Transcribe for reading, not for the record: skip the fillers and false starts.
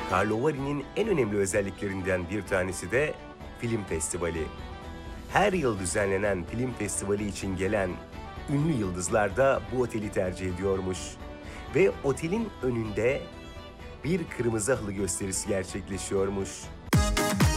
Karlovari'nin en önemli özelliklerinden bir tanesi de film festivali. Her yıl düzenlenen film festivali için gelen ünlü yıldızlar da bu oteli tercih ediyormuş. Ve otelin önünde bir kırmızı halı gösterisi gerçekleşiyormuş.